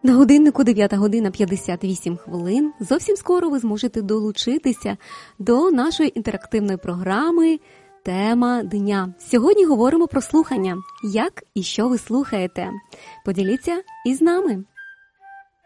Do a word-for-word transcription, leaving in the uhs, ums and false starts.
На годиннику дев'ята година п'ятдесят вісім хвилин. Зовсім скоро ви зможете долучитися до нашої інтерактивної програми «Тема дня». Сьогодні говоримо про слухання. Як і що ви слухаєте? Поділіться із нами.